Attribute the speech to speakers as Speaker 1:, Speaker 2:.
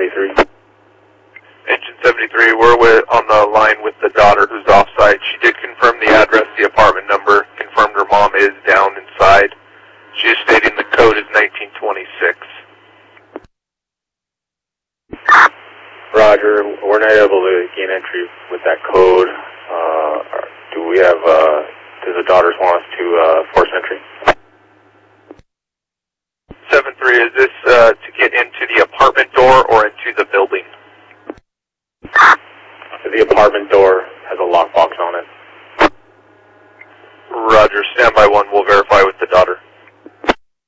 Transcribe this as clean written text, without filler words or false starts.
Speaker 1: 73.
Speaker 2: Engine 73, we're on the line with the daughter who's offsite. She did confirm the address, the apartment number, confirmed her mom is down inside. She is stating the code is 1926.
Speaker 1: Roger, we're not able to gain entry with that code. Does the daughters want us to force entry?
Speaker 2: 73, is this to get into the apartment door or into the building?
Speaker 1: The apartment door.